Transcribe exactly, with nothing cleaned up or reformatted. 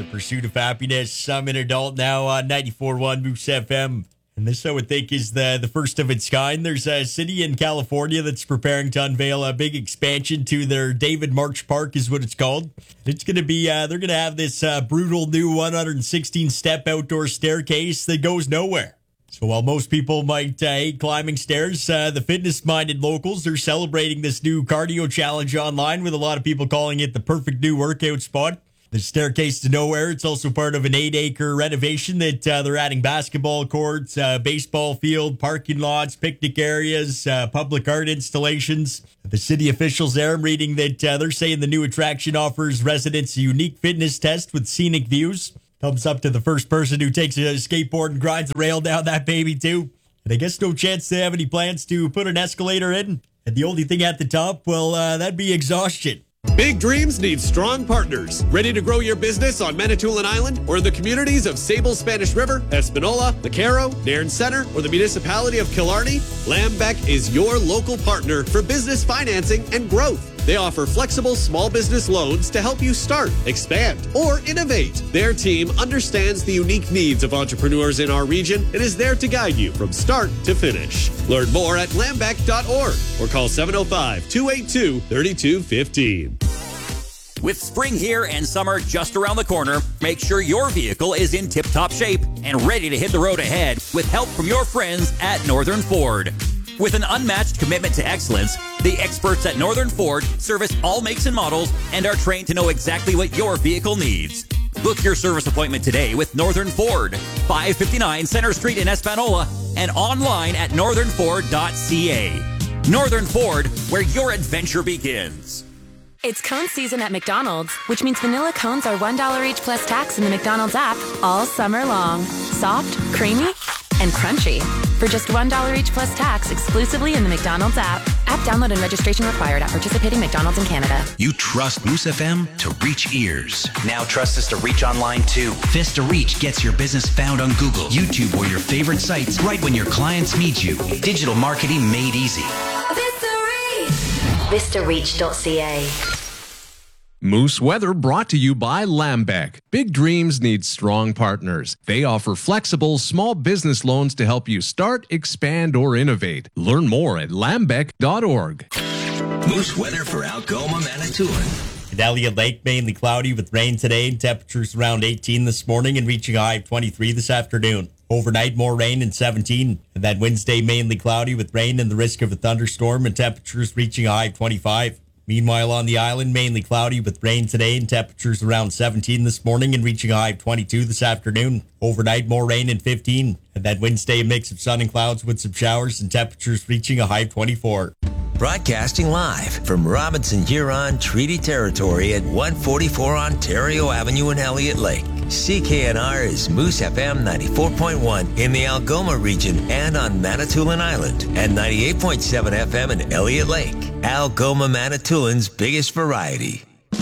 Pursuit of Happiness. I'm an adult now on ninety-four point one Moose F M. And this, I would think, is the, the first of its kind. There's a city in California that's preparing to unveil a big expansion to their David March Park, is what it's called. It's going to be, uh, they're going to have this uh, brutal new one hundred sixteen step outdoor staircase that goes nowhere. So while most people might uh, hate climbing stairs, uh, the fitness-minded locals are celebrating this new cardio challenge online, with a lot of people calling it the perfect new workout spot. The staircase to nowhere. It's also part of an eight-acre renovation that uh, they're adding basketball courts, uh, baseball field, parking lots, picnic areas, uh, public art installations. The city officials there, I'm reading that uh, they're saying the new attraction offers residents a unique fitness test with scenic views. Thumbs up to the first person who takes a skateboard and grinds a rail down that baby, too. And I guess no chance they have any plans to put an escalator in. And the only thing at the top, well, uh, that'd be exhaustion. Big dreams need strong partners. Ready to grow your business on Manitoulin Island or in the communities of Sable Spanish River, Espanola, Macaro, Nairn Center, or the municipality of Killarney? Lambeck is your local partner for business financing and growth. They offer flexible small business loans to help you start, expand, or innovate. Their team understands the unique needs of entrepreneurs in our region and is there to guide you from start to finish. Learn more at lambeck dot org or call seven oh five, two eight two, three two one five. With spring here and summer just around the corner, make sure your vehicle is in tip-top shape and ready to hit the road ahead with help from your friends at Northern Ford. With an unmatched commitment to excellence, the experts at Northern Ford service all makes and models and are trained to know exactly what your vehicle needs. Book your service appointment today with Northern Ford, five fifty-nine Center Street in Espanola, and online at northern ford dot c a. Northern Ford, where your adventure begins. It's cone season at McDonald's, which means vanilla cones are one dollar each plus tax in the McDonald's app all summer long. Soft, creamy, and crunchy. For just one dollar each plus tax exclusively in the McDonald's app. App download and registration required at participating McDonald's in Canada. You trust Moose F M to reach ears. Now trust us to reach online too. Vista Reach gets your business found on Google, YouTube, or your favorite sites right when your clients need you. Digital marketing made easy. Vista Reach! vista reach dot c a. Moose Weather brought to you by Lambeck. Big dreams need strong partners. They offer flexible small business loans to help you start, expand, or innovate. Learn more at lambeck dot org. Moose Weather for Algoma, Manitoulin. At Elliott Lake, mainly cloudy with rain today, and temperatures around eighteen this morning and reaching a high of twenty-three this afternoon. Overnight, more rain and seventeen. And then Wednesday, mainly cloudy with rain and the risk of a thunderstorm, and temperatures reaching a high of twenty-five. Meanwhile, on the island, mainly cloudy with rain today and temperatures around seventeen this morning and reaching a high of twenty-two this afternoon. Overnight, more rain and fifteen. And then Wednesday, a mix of sun and clouds with some showers and temperatures reaching a high of twenty-four. Broadcasting live from Robinson Huron Treaty Territory at one forty-four Ontario Avenue in Elliott Lake. C K N R is Moose F M ninety-four point one in the Algoma region and on Manitoulin Island, and ninety-eight point seven F M in Elliott Lake. Algoma, Manitoulin's biggest variety.